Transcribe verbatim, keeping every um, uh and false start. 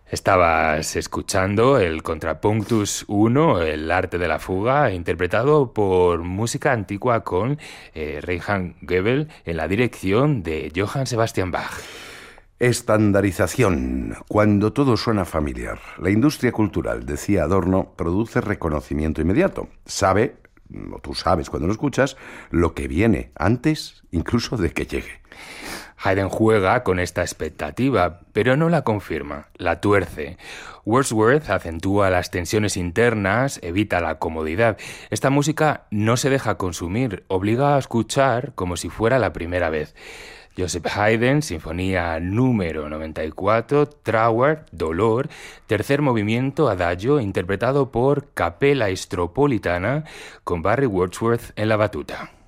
Estabas escuchando el Contrapunctus uno, el arte de la fuga, interpretado por música antigua con eh, Reinhard Goebel en la dirección de Johann Sebastian Bach. Estandarización, cuando todo suena familiar. La industria cultural, decía Adorno, produce reconocimiento inmediato. Sabe, o tú sabes cuando lo escuchas, lo que viene antes incluso de que llegue. Haydn juega con esta expectativa, pero no la confirma, la tuerce. Wordsworth acentúa las tensiones internas, evita la comodidad. Esta música no se deja consumir, obliga a escuchar como si fuera la primera vez. Joseph Haydn, Sinfonía número noventa y cuatro, Trauer, Dolor, tercer movimiento, Adagio, interpretado por Capella Stropolitana, con Barry Wordsworth en la batuta.